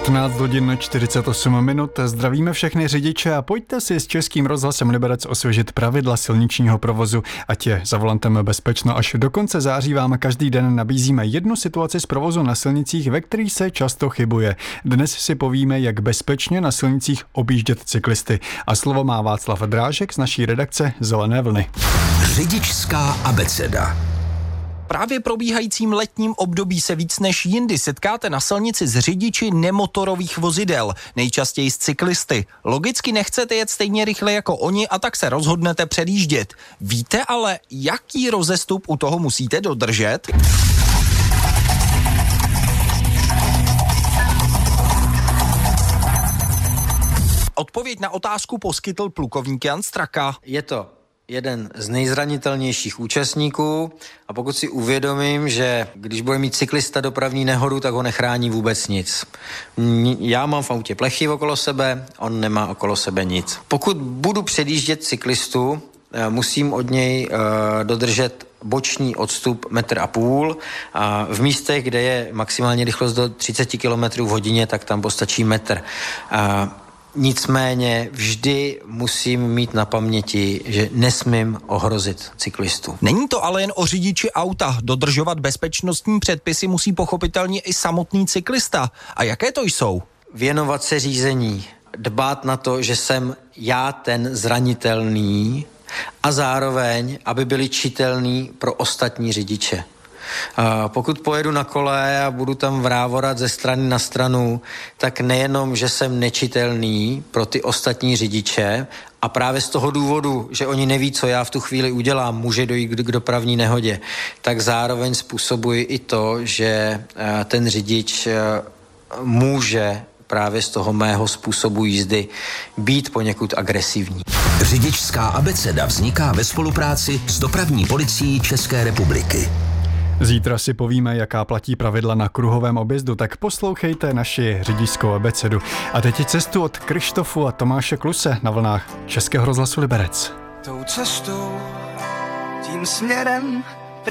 14 hodin 48 minut. Zdravíme všechny řidiče a pojďte si s Českým rozhlasem Liberec osvěžit pravidla silničního provozu, ať je za volantem bezpečno. Až do konce září vám každý den nabízíme jednu situaci z provozu na silnicích, ve kterých se často chybuje. Dnes si povíme, jak bezpečně na silnicích objíždět cyklisty. A slovo má Václav Drážek z naší redakce Zelené vlny. Řidičská abeceda. Právě probíhajícím letním období se víc než jindy setkáte na silnici s řidiči nemotorových vozidel, nejčastěji s cyklisty. Logicky nechcete jet stejně rychle jako oni a tak se rozhodnete předjíždět. Víte ale, jaký rozestup u toho musíte dodržet? Odpověď na otázku poskytl plukovník Jan Straka. Je to jeden z nejzranitelnějších účastníků a pokud si uvědomím, že když bude mít cyklista dopravní nehodu, tak ho nechrání vůbec nic. Já mám v autě plechy okolo sebe, on nemá okolo sebe nic. Pokud budu předjíždět cyklistu, musím od něj dodržet boční odstup 1,5 m a v místech, kde je maximální rychlost do 30 km v hodině, tak tam postačí metr. Nicméně vždy musím mít na paměti, že nesmím ohrozit cyklistu. Není to ale jen o řidiči auta. Dodržovat bezpečnostní předpisy musí pochopitelně i samotný cyklista. A jaké to jsou? Věnovat se řízení, dbát na to, že jsem já ten zranitelný a zároveň, aby byli čitelný pro ostatní řidiče. Pokud pojedu na kole a budu tam vrávorat ze strany na stranu, tak nejenom, že jsem nečitelný pro ty ostatní řidiče a právě z toho důvodu, že oni neví, co já v tu chvíli udělám, může dojít k dopravní nehodě, tak zároveň způsobuji i to, že ten řidič může právě z toho mého způsobu jízdy být poněkud agresivní. Řidičská abeceda vzniká ve spolupráci s dopravní policií České republiky. Zítra si povíme, jaká platí pravidla na kruhovém objezdu, tak poslouchejte naši řidičskou abecedu. A teď cestu od Krištofu a Tomáše Kluse na vlnách Českého rozhlasu Liberec. Tou cestou, tím směrem,